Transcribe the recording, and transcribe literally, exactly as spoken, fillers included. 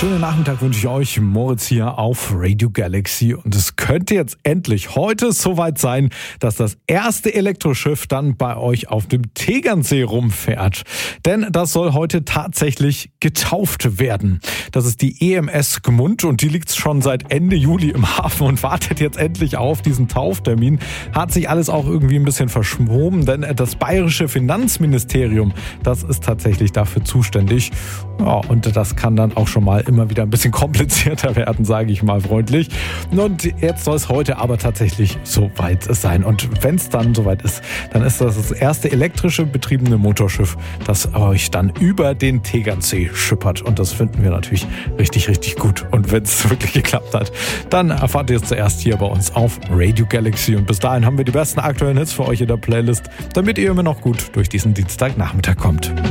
schönen Nachmittag wünsche ich euch. Moritz hier auf Radio Galaxy. Und es könnte jetzt endlich heute soweit sein, dass das erste Elektroschiff dann bei euch auf dem Tegernsee rumfährt. Denn das soll heute tatsächlich getauft werden. Das ist die E M S Gmund und die liegt schon seit Ende Juli im Hafen und wartet jetzt endlich auf diesen Tauftermin. Hat sich alles auch irgendwie ein bisschen verschoben, denn das bayerische Finanzministerium, das ist tatsächlich dafür zuständig. Ja, und das kann dann auch schon mal immer wieder ein bisschen komplizierter werden, sage ich mal freundlich. Und jetzt soll es heute aber tatsächlich soweit sein. Und wenn es dann soweit ist, dann ist das das erste elektrische betriebene Motorschiff, das euch dann über den Tegernsee schippert. Und das finden wir natürlich richtig, richtig gut. Und wenn es wirklich geklappt hat, dann erfahrt ihr es zuerst hier bei uns auf Radio Galaxy. Und bis dahin haben wir die besten aktuellen Hits für euch in der Playlist, damit ihr immer noch gut durch diesen Dienstagnachmittag kommt.